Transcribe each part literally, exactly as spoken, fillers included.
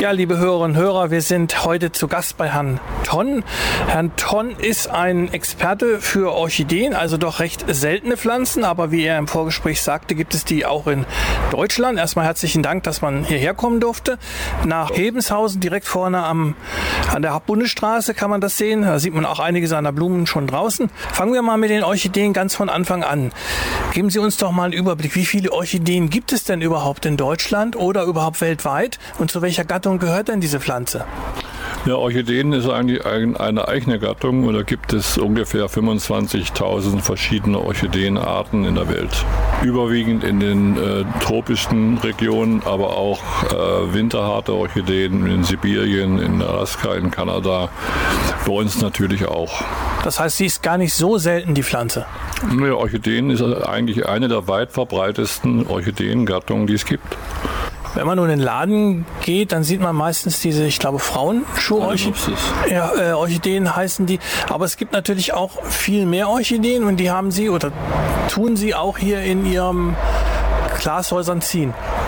Ja, liebe Hörerinnen und Hörer, wir sind heute zu Gast bei Herrn Tonn. Herrn Tonn ist ein Experte für Orchideen, also doch recht seltene Pflanzen, aber wie er im Vorgespräch sagte, gibt es die auch in Deutschland. Erstmal herzlichen Dank, dass man hierher kommen durfte. Nach Hebenshausen, direkt vorne am, an der Hauptbundesstraße kann man das sehen. Da sieht man auch einige seiner Blumen schon draußen. Fangen wir mal mit den Orchideen ganz von Anfang an. Geben Sie uns doch mal einen Überblick, wie viele Orchideen gibt es denn überhaupt in Deutschland oder überhaupt weltweit und zu welcher Gattung gehört denn diese Pflanze? Ja, Orchideen ist eigentlich eine eigene Gattung und da gibt es ungefähr fünfundzwanzigtausend verschiedene Orchideenarten in der Welt. Überwiegend in den äh, tropischen Regionen, aber auch äh, winterharte Orchideen in Sibirien, in Alaska, in Kanada, bei uns natürlich auch. Das heißt, sie ist gar nicht so selten, die Pflanze? Ja, Orchideen ist eigentlich eine der weit verbreitesten Orchideengattungen, die es gibt. Wenn man nun in den Laden geht, dann sieht man meistens diese, ich glaube, Frauenschuh-Orchideen. Ja, äh, Orchideen heißen die. Aber es gibt natürlich auch viel mehr Orchideen und die haben Sie oder tun Sie auch hier in Ihren Glashäusern ziehen.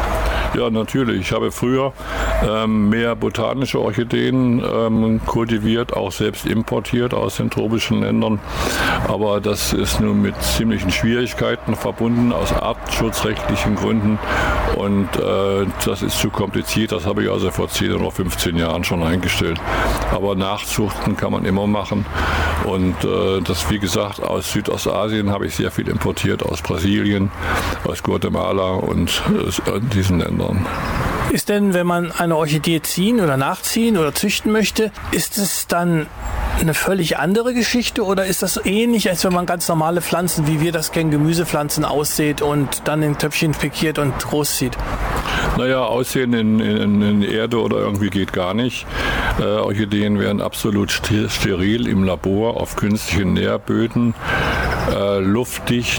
Ja, natürlich. Ich habe früher ähm, mehr botanische Orchideen ähm, kultiviert, auch selbst importiert aus den tropischen Ländern. Aber das ist nun mit ziemlichen Schwierigkeiten verbunden, aus artenschutzrechtlichen Gründen. Und äh, das ist zu kompliziert. Das habe ich also vor zehn oder fünfzehn Jahren schon eingestellt. Aber Nachzuchten kann man immer machen. Und äh, das, wie gesagt, aus Südostasien habe ich sehr viel importiert, aus Brasilien, aus Guatemala und äh, diesen Ländern. Ist denn, wenn man eine Orchidee ziehen oder nachziehen oder züchten möchte, ist es dann eine völlig andere Geschichte oder ist das so ähnlich, als wenn man ganz normale Pflanzen, wie wir das kennen, Gemüsepflanzen aussät und dann in Töpfchen pikiert und großzieht? Naja, Aussehen in, in, in Erde oder irgendwie geht gar nicht. Äh, Orchideen werden absolut steril im Labor auf künstlichen Nährböden, äh, luftdicht,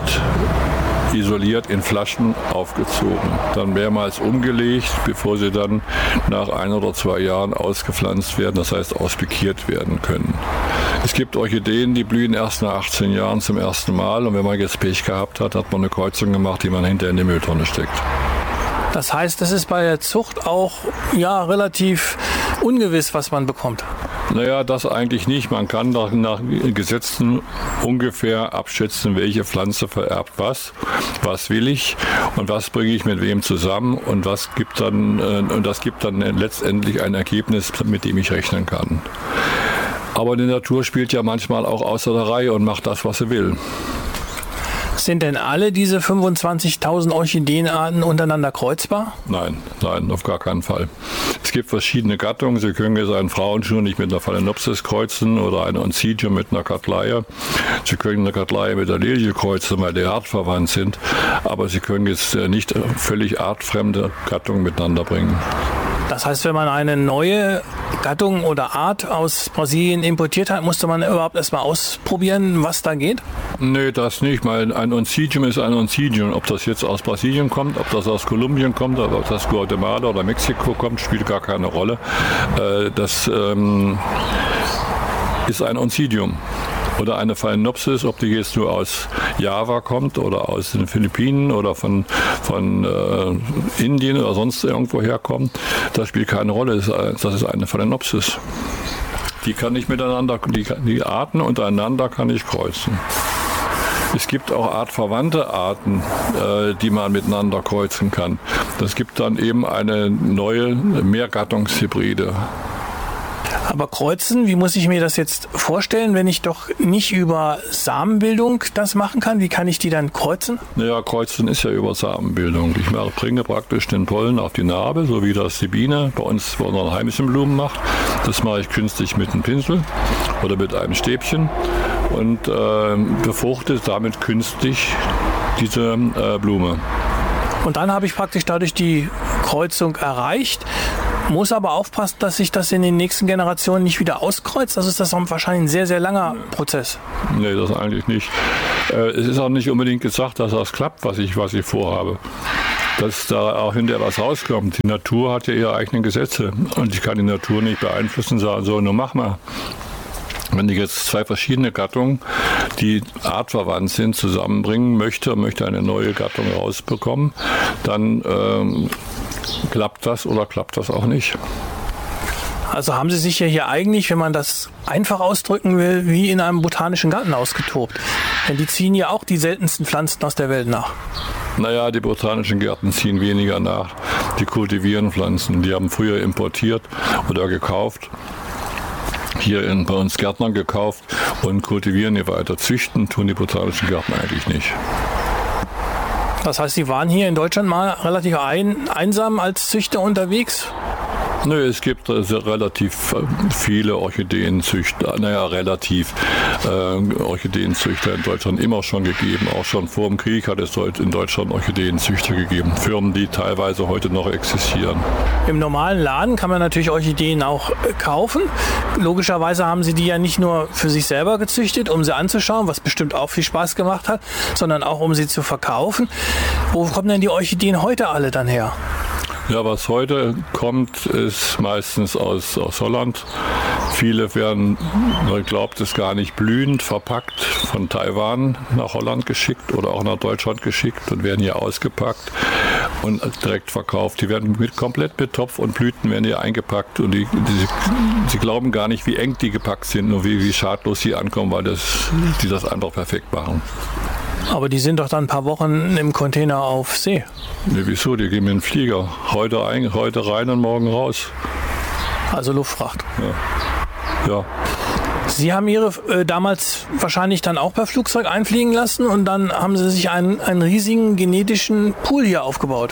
isoliert in Flaschen aufgezogen, dann mehrmals umgelegt, bevor sie dann nach ein oder zwei Jahren ausgepflanzt werden, das heißt auspikiert werden können. Es gibt Orchideen, die blühen erst nach achtzehn Jahren zum ersten Mal und wenn man jetzt Pech gehabt hat, hat man eine Kreuzung gemacht, die man hinterher in die Mülltonne steckt. Das heißt, es ist bei der Zucht auch ja, relativ ungewiss, was man bekommt. Naja, das eigentlich nicht. Man kann nach, nach Gesetzen ungefähr abschätzen, welche Pflanze vererbt was, was will ich und was bringe ich mit wem zusammen und was gibt dann, äh, und das gibt dann letztendlich ein Ergebnis, mit dem ich rechnen kann. Aber die Natur spielt ja manchmal auch außer der Reihe und macht das, was sie will. Sind denn alle diese fünfundzwanzigtausend Orchideenarten untereinander kreuzbar? Nein, nein, auf gar keinen Fall. Es gibt verschiedene Gattungen. Sie können jetzt einen Frauenschuh nicht mit einer Phalaenopsis kreuzen oder eine Oncidium mit einer Cattleya. Sie können eine Cattleya mit der Lilie kreuzen, weil die artverwandt sind. Aber Sie können jetzt nicht völlig artfremde Gattungen miteinander bringen. Das heißt, wenn man eine neue Gattung oder Art aus Brasilien importiert hat, musste man überhaupt erstmal ausprobieren, was da geht? Nee, das nicht. Weil ein Oncidium ist ein Oncidium. Ob das jetzt aus Brasilien kommt, ob das aus Kolumbien kommt, ob das aus Guatemala oder Mexiko kommt, spielt gar keine Rolle. Das ähm, ist ein Oncidium. Oder eine Phalaenopsis, ob die jetzt nur aus Java kommt oder aus den Philippinen oder von, von äh, Indien oder sonst irgendwo herkommt, das spielt keine Rolle. Das ist eine Phalaenopsis. Die kann ich miteinander, die, die Arten untereinander kann ich kreuzen. Es gibt auch artverwandte Arten, äh, die man miteinander kreuzen kann. Das gibt dann eben eine neue Mehrgattungshybride. Aber kreuzen, wie muss ich mir das jetzt vorstellen, wenn ich doch nicht über Samenbildung das machen kann? Wie kann ich die dann kreuzen? Naja, kreuzen ist ja über Samenbildung. Ich bringe praktisch den Pollen auf die Narbe, so wie das die Biene bei uns bei unseren heimischen Blumen macht. Das mache ich künstlich mit einem Pinsel oder mit einem Stäbchen und äh, befruchte damit künstlich diese äh, Blume. Und dann habe ich praktisch dadurch die Kreuzung erreicht. Muss aber aufpassen, dass sich das in den nächsten Generationen nicht wieder auskreuzt. Also ist das wahrscheinlich ein sehr, sehr langer Prozess. Nee, das eigentlich nicht. Äh, es ist auch nicht unbedingt gesagt, dass das klappt, was ich, was ich vorhabe. Dass da auch hinterher was rauskommt. Die Natur hat ja ihre eigenen Gesetze und ich kann die Natur nicht beeinflussen und sagen, so, nun mach mal. Wenn ich jetzt zwei verschiedene Gattungen, die artverwandt sind, zusammenbringen möchte und möchte eine neue Gattung rausbekommen, dann ähm, klappt das oder klappt das auch nicht. Also haben Sie sich ja hier eigentlich, wenn man das einfach ausdrücken will, wie in einem botanischen Garten ausgetobt. Denn die ziehen ja auch die seltensten Pflanzen aus der Welt nach. Naja, die botanischen Gärten ziehen weniger nach. Die kultivieren Pflanzen. Die haben früher importiert oder gekauft. Hier in, bei uns Gärtnern gekauft und kultivieren die weiter. Züchten tun die botanischen Gärten eigentlich nicht. Das heißt, Sie waren hier in Deutschland mal relativ ein, einsam als Züchter unterwegs? Nö, es gibt äh, relativ viele Orchideenzüchter, naja, relativ äh, Orchideenzüchter in Deutschland immer schon gegeben. Auch schon vor dem Krieg hat es in Deutschland Orchideenzüchter gegeben. Firmen, die teilweise heute noch existieren. Im normalen Laden kann man natürlich Orchideen auch kaufen. Logischerweise haben Sie die ja nicht nur für sich selber gezüchtet, um sie anzuschauen, was bestimmt auch viel Spaß gemacht hat, sondern auch um sie zu verkaufen. Wo kommen denn die Orchideen heute alle dann her? Ja, was heute kommt, ist meistens aus, aus Holland. Viele werden, man glaubt es gar nicht, blühend verpackt von Taiwan nach Holland geschickt oder auch nach Deutschland geschickt und werden hier ausgepackt und direkt verkauft. Die werden mit, komplett mit Topf und Blüten werden hier eingepackt und die, die, sie glauben gar nicht, wie eng die gepackt sind und wie, wie schadlos sie ankommen, weil das, die das einfach perfekt machen. Aber die sind doch dann ein paar Wochen im Container auf See. Nee, wieso? Die gehen mit dem Flieger. Heute, ein, heute rein und morgen raus. Also Luftfracht. Ja. Ja. Sie haben Ihre äh, damals wahrscheinlich dann auch per Flugzeug einfliegen lassen und dann haben Sie sich einen, einen riesigen genetischen Pool hier aufgebaut.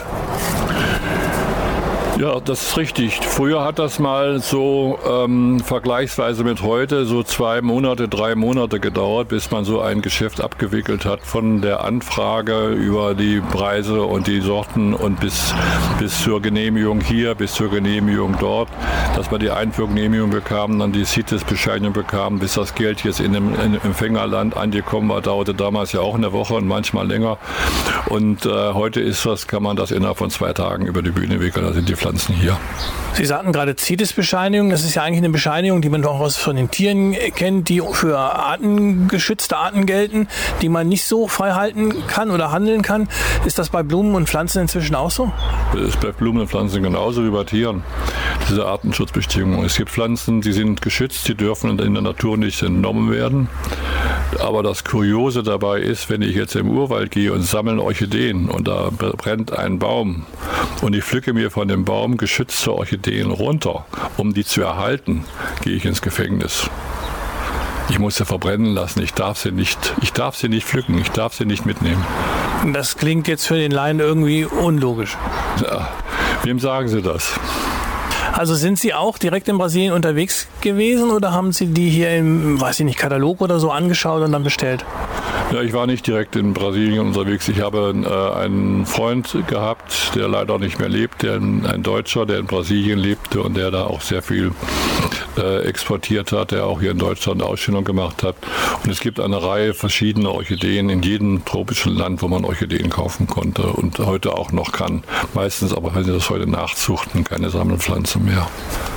Ja, das ist richtig. Früher hat das mal so ähm, vergleichsweise mit heute so zwei Monate, drei Monate gedauert, bis man so ein Geschäft abgewickelt hat. Von der Anfrage über die Preise und die Sorten und bis, bis zur Genehmigung hier, bis zur Genehmigung dort. Dass man die Einfuhrgenehmigung bekam, dann die C I T E S-Bescheinigung bekam, bis das Geld jetzt in dem in Empfängerland angekommen war, dauerte damals ja auch eine Woche und manchmal länger. Und äh, heute ist das, kann man das innerhalb von zwei Tagen über die Bühne wickeln. Da sind die Pflanzen hier. Sie sagten gerade C I T E S-Bescheinigung. Das ist ja eigentlich eine Bescheinigung, die man doch aus von den Tieren kennt, die für artengeschützte Arten gelten, die man nicht so frei halten kann oder handeln kann. Ist das bei Blumen und Pflanzen inzwischen auch so? Das ist bei Blumen und Pflanzen genauso wie bei Tieren. Diese Artenschutzbestimmungen. Es gibt Pflanzen, die sind geschützt, die dürfen in der Natur nicht entnommen werden. Aber das Kuriose dabei ist, wenn ich jetzt im Urwald gehe und sammle Orchideen und da brennt ein Baum und ich pflücke mir von dem Baum geschützte Orchideen runter, um die zu erhalten, gehe ich ins Gefängnis. Ich muss sie verbrennen lassen, ich darf sie nicht, ich darf sie nicht pflücken, ich darf sie nicht mitnehmen. Das klingt jetzt für den Laien irgendwie unlogisch. Ja, wem sagen Sie das? Also sind Sie auch direkt in Brasilien unterwegs gewesen oder haben Sie die hier im, weiß ich nicht, Katalog oder so angeschaut und dann bestellt? Ja, ich war nicht direkt in Brasilien unterwegs. Ich habe äh, einen Freund gehabt, der leider nicht mehr lebt, der, ein Deutscher, der in Brasilien lebte und der da auch sehr viel äh, exportiert hat, der auch hier in Deutschland Ausstellung gemacht hat. Und es gibt eine Reihe verschiedener Orchideen in jedem tropischen Land, wo man Orchideen kaufen konnte und heute auch noch kann. Meistens aber, wenn Sie das heute nachzuchten, keine Sammelpflanze mehr.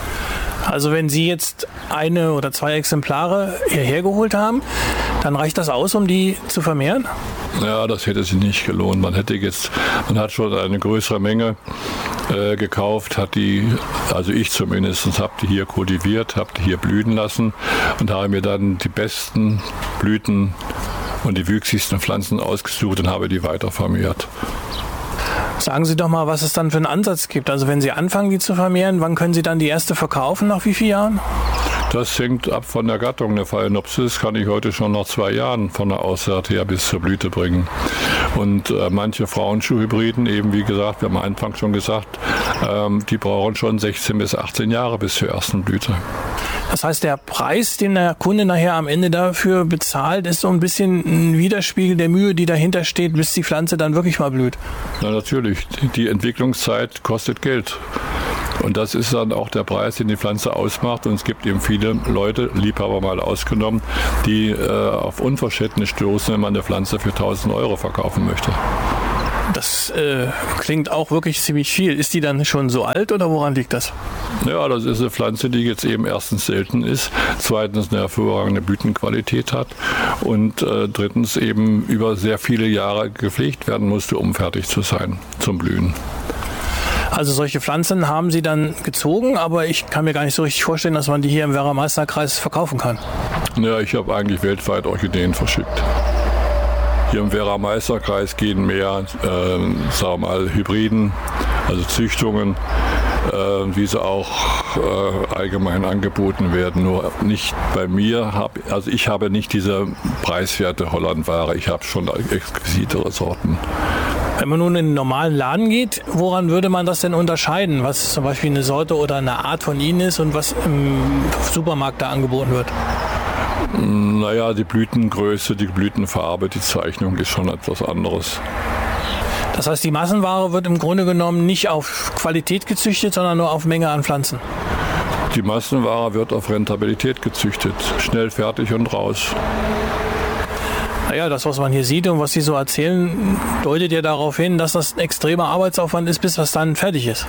Also wenn Sie jetzt eine oder zwei Exemplare hierher geholt haben, dann reicht das aus, um die zu vermehren? Ja, das hätte sich nicht gelohnt. Man hätte jetzt, man hat schon eine größere Menge äh, gekauft, hat die, also ich zumindest, habe die hier kultiviert, habe die hier blühen lassen und habe mir dann die besten Blüten und die wüchsigsten Pflanzen ausgesucht und habe die weiter vermehrt. Sagen Sie doch mal, was es dann für einen Ansatz gibt. Also wenn Sie anfangen, die zu vermehren, wann können Sie dann die erste verkaufen, nach wie vielen Jahren? Das hängt ab von der Gattung. Eine Phalaenopsis kann ich heute schon nach zwei Jahren von der Aussaat her bis zur Blüte bringen. Und äh, manche Frauenschuhhybriden, eben wie gesagt, wir haben am Anfang schon gesagt, ähm, die brauchen schon sechzehn bis achtzehn Jahre bis zur ersten Blüte. Das heißt, der Preis, den der Kunde nachher am Ende dafür bezahlt, ist so ein bisschen ein Widerspiegel der Mühe, die dahinter steht, bis die Pflanze dann wirklich mal blüht. Na natürlich, die Entwicklungszeit kostet Geld. Und das ist dann auch der Preis, den die Pflanze ausmacht. Und es gibt eben viele Leute, Liebhaber mal ausgenommen, die äh, auf Unverständnis stoßen, wenn man eine Pflanze für tausend Euro verkaufen möchte. Das äh, klingt auch wirklich ziemlich viel. Ist die dann schon so alt oder woran liegt das? Ja, das ist eine Pflanze, die jetzt eben erstens selten ist, zweitens eine hervorragende Blütenqualität hat und äh, drittens eben über sehr viele Jahre gepflegt werden musste, um fertig zu sein zum Blühen. Also solche Pflanzen haben Sie dann gezogen, aber ich kann mir gar nicht so richtig vorstellen, dass man die hier im Werra-Meißner-Kreis verkaufen kann. Ja, ich habe eigentlich weltweit Orchideen verschickt. Hier im Werra-Meißner-Kreis gehen mehr, äh, sagen wir mal, Hybriden, also Züchtungen, äh, wie sie auch äh, allgemein angeboten werden. Nur nicht bei mir, hab, also ich habe nicht diese preiswerte Hollandware, ich habe schon exquisitere Sorten. Wenn man nun in einen normalen Laden geht, woran würde man das denn unterscheiden? Was zum Beispiel eine Sorte oder eine Art von Ihnen ist und was im Supermarkt da angeboten wird? Naja, die Blütengröße, die Blütenfarbe, die Zeichnung ist schon etwas anderes. Das heißt, die Massenware wird im Grunde genommen nicht auf Qualität gezüchtet, sondern nur auf Menge an Pflanzen? Die Massenware wird auf Rentabilität gezüchtet. Schnell fertig und raus. Naja, das, was man hier sieht und was Sie so erzählen, deutet ja darauf hin, dass das ein extremer Arbeitsaufwand ist, bis was dann fertig ist.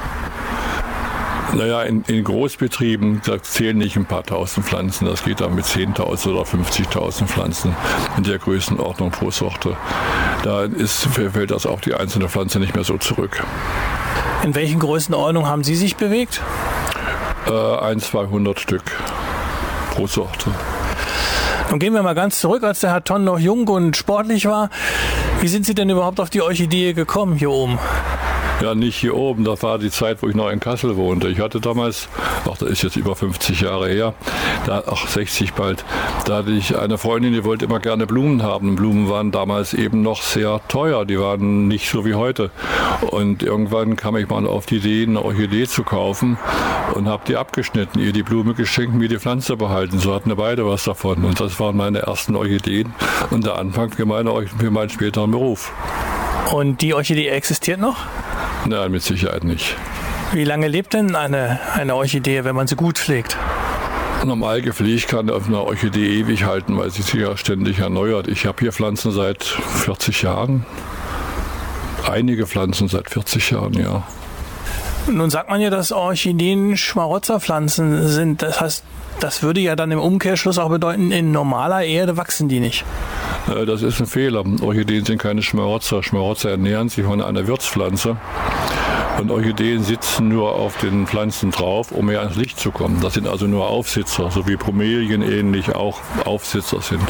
Naja, in, in Großbetrieben da zählen nicht ein paar tausend Pflanzen. Das geht dann mit zehntausend oder fünfzigtausend Pflanzen in der Größenordnung pro Sorte. Da ist, fällt das auch die einzelne Pflanze nicht mehr so zurück. In welchen Größenordnung haben Sie sich bewegt? Äh, ein, zweihundert Stück pro Sorte. Nun gehen wir mal ganz zurück, als der Herr Tonn noch jung und sportlich war. Wie sind Sie denn überhaupt auf die Orchidee gekommen hier oben? Ja, nicht hier oben. Das war die Zeit, wo ich noch in Kassel wohnte. Ich hatte damals, ach, das ist jetzt über fünfzig Jahre her, da, ach, sechzig bald, da hatte ich eine Freundin, die wollte immer gerne Blumen haben. Blumen waren damals eben noch sehr teuer. Die waren nicht so wie heute. Und irgendwann kam ich mal auf die Idee, eine Orchidee zu kaufen und habe die abgeschnitten, ihr die Blume geschenkt, mir die Pflanze behalten. So hatten wir beide was davon. Und das waren meine ersten Orchideen und der Anfang für, meine, für meinen späteren Beruf. Und die Orchidee existiert noch? Nein, mit Sicherheit nicht. Wie lange lebt denn eine, eine Orchidee, wenn man sie gut pflegt? Normal gepflegt kann auf einer Orchidee ewig halten, weil sie sich ja ständig erneuert. Ich habe hier Pflanzen seit vierzig Jahren. Einige Pflanzen seit vierzig Jahren, ja. Nun sagt man ja, dass Orchideen Schmarotzerpflanzen sind. Das heißt, das würde ja dann im Umkehrschluss auch bedeuten, in normaler Erde wachsen die nicht. Das ist ein Fehler. Orchideen sind keine Schmarotzer. Schmarotzer ernähren sich von einer Wirtspflanze. Und Orchideen sitzen nur auf den Pflanzen drauf, um mehr ans Licht zu kommen. Das sind also nur Aufsitzer, so wie Bromelien ähnlich auch Aufsitzer sind.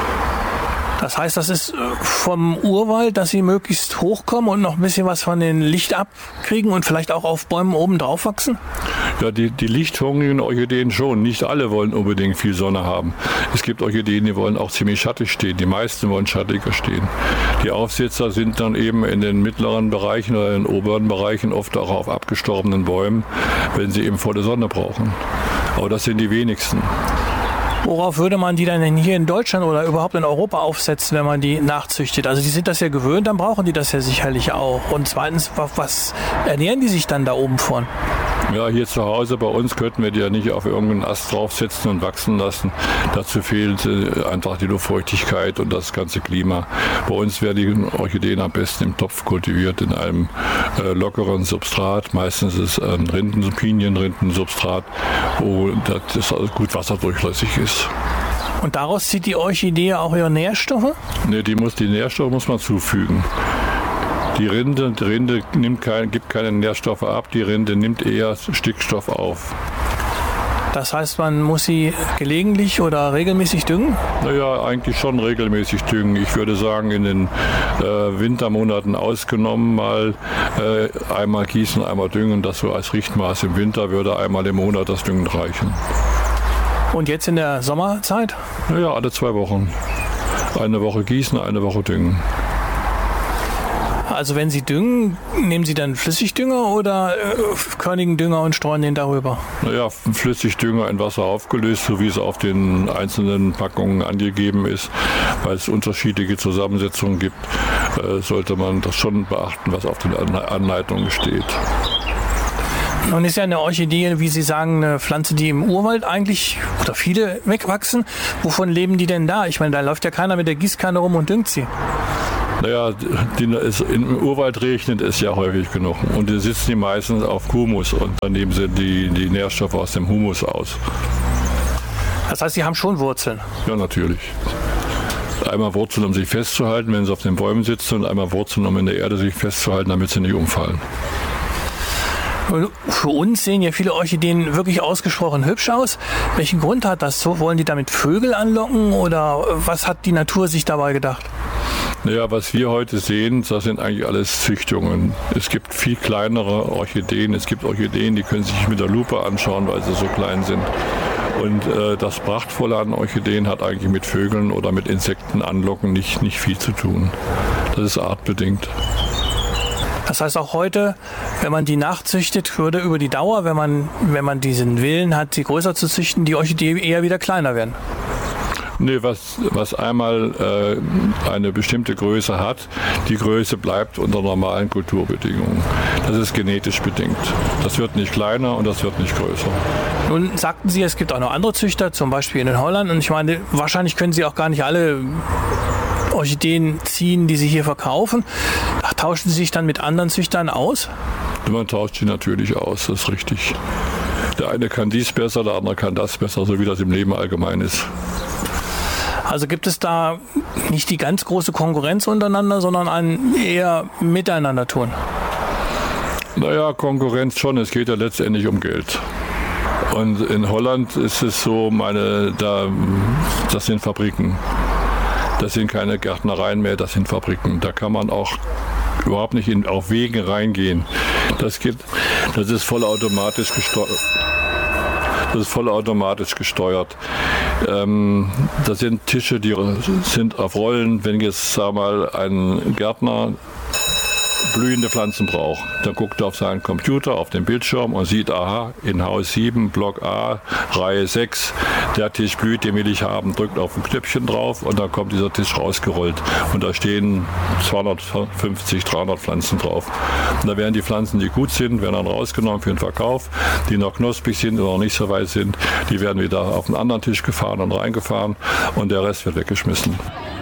Das heißt, das ist vom Urwald, dass sie möglichst hochkommen und noch ein bisschen was von dem Licht abkriegen und vielleicht auch auf Bäumen oben drauf wachsen? Ja, die, die lichthungrigen Orchideen schon. Nicht alle wollen unbedingt viel Sonne haben. Es gibt Orchideen, die wollen auch ziemlich schattig stehen. Die meisten wollen schattiger stehen. Die Aufsitzer sind dann eben in den mittleren Bereichen oder in den oberen Bereichen oft auch auf abgestorbenen Bäumen, wenn sie eben volle Sonne brauchen. Aber das sind die wenigsten. Worauf würde man die dann denn hier in Deutschland oder überhaupt in Europa aufsetzen, wenn man die nachzüchtet? Also die sind das ja gewöhnt, dann brauchen die das ja sicherlich auch. Und zweitens, was ernähren die sich dann da oben von? Ja, hier zu Hause bei uns könnten wir die ja nicht auf irgendeinen Ast draufsetzen und wachsen lassen. Dazu fehlt äh, einfach die Luftfeuchtigkeit und das ganze Klima. Bei uns werden die Orchideen am besten im Topf kultiviert, in einem äh, lockeren Substrat. Meistens ist es ein Rinden, Pinienrindensubstrat, wo das gut wasserdurchlässig ist. Und daraus zieht die Orchidee auch ihre Nährstoffe? Ne, die, muss, die Nährstoffe muss man zufügen. Die Rinde, die Rinde nimmt kein, gibt keine Nährstoffe ab, die Rinde nimmt eher Stickstoff auf. Das heißt, man muss sie gelegentlich oder regelmäßig düngen? Naja, eigentlich schon regelmäßig düngen. Ich würde sagen, in den äh, Wintermonaten ausgenommen mal äh, einmal gießen, einmal düngen. Das so als Richtmaß. Im Winter würde einmal im Monat das Düngen reichen. Und jetzt in der Sommerzeit? Naja, alle zwei Wochen. Eine Woche gießen, eine Woche düngen. Also wenn Sie düngen, nehmen Sie dann Flüssigdünger oder äh, körnigen Dünger und streuen den darüber? Naja, Flüssigdünger in Wasser aufgelöst, so wie es auf den einzelnen Packungen angegeben ist. Weil es unterschiedliche Zusammensetzungen gibt, äh, sollte man das schon beachten, was auf den Anleitungen steht. Nun ist ja eine Orchidee, wie Sie sagen, eine Pflanze, die im Urwald eigentlich oder viele wegwachsen. Wovon leben die denn da? Ich meine, da läuft ja keiner mit der Gießkanne rum und düngt sie. Naja, die, ist, im Urwald regnet es ja häufig genug und die sitzen die meistens auf Humus und dann nehmen sie die, die Nährstoffe aus dem Humus aus. Das heißt, sie haben schon Wurzeln? Ja, natürlich. Einmal Wurzeln, um sich festzuhalten, wenn sie auf den Bäumen sitzen, und einmal Wurzeln, um in der Erde sich festzuhalten, damit sie nicht umfallen. Für uns sehen ja viele Orchideen wirklich ausgesprochen hübsch aus. Welchen Grund hat das so? Wollen die damit Vögel anlocken oder was hat die Natur sich dabei gedacht? Naja, was wir heute sehen, das sind eigentlich alles Züchtungen. Es gibt viel kleinere Orchideen. Es gibt Orchideen, die können sich mit der Lupe anschauen, weil sie so klein sind. Und äh, das Prachtvolle an Orchideen hat eigentlich mit Vögeln oder mit Insekten anlocken nicht, nicht viel zu tun. Das ist artbedingt. Das heißt auch heute, wenn man die nachzüchtet, würde über die Dauer, wenn man, wenn man diesen Willen hat, sie größer zu züchten, die Orchidee eher wieder kleiner werden. Nee, was, was einmal äh, eine bestimmte Größe hat, die Größe bleibt unter normalen Kulturbedingungen. Das ist genetisch bedingt. Das wird nicht kleiner und das wird nicht größer. Nun sagten Sie, es gibt auch noch andere Züchter, zum Beispiel in Holland. Und ich meine, wahrscheinlich können Sie auch gar nicht alle Orchideen ziehen, die Sie hier verkaufen. Ach, tauschen Sie sich dann mit anderen Züchtern aus? Man tauscht sie natürlich aus, das ist richtig. Der eine kann dies besser, der andere kann das besser, so wie das im Leben allgemein ist. Also gibt es da nicht die ganz große Konkurrenz untereinander, sondern ein eher Miteinander tun? Naja, Konkurrenz schon. Es geht ja letztendlich um Geld. Und in Holland ist es so, meine, da, das sind Fabriken. Das sind keine Gärtnereien mehr, das sind Fabriken. Da kann man auch überhaupt nicht in, auf Wegen reingehen. Das geht, das ist vollautomatisch gesteuert. Das ist vollautomatisch gesteuert. Ähm, das sind Tische, die sind auf Rollen. Wenn jetzt, sag mal, ein Gärtner blühende Pflanzen braucht, dann guckt er auf seinen Computer, auf den Bildschirm und sieht, aha, in Haus sieben, Block A, Reihe sechs, der Tisch blüht, den will ich haben, drückt auf ein Knöpfchen drauf und dann kommt dieser Tisch rausgerollt. Und da stehen zweihundertfünfzig, dreihundert Pflanzen drauf. Und da werden die Pflanzen, die gut sind, werden dann rausgenommen für den Verkauf. Die noch knusprig sind oder noch nicht so weit sind, die werden wieder auf einen anderen Tisch gefahren und reingefahren und der Rest wird weggeschmissen.